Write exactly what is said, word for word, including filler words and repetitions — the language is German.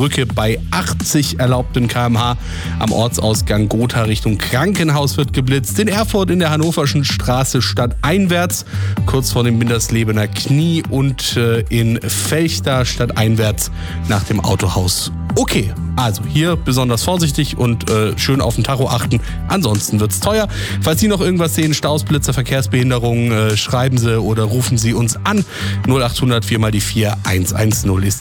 Brücke bei achtzig erlaubten Kilometer pro Stunde. Am Ortsausgang Gotha Richtung Krankenhaus wird geblitzt. In Erfurt in der Hannoverschen Straße stadteinwärts, kurz vor dem Minderslebener Knie, und äh, in Felchter stadteinwärts nach dem Autohaus. Okay, also hier besonders vorsichtig und äh, schön auf den Tacho achten. Ansonsten wird's teuer. Falls Sie noch irgendwas sehen, Staus, Blitzer, Verkehrsbehinderungen, äh, schreiben Sie oder rufen Sie uns an. null acht hundert vier mal die vier eins eins null ist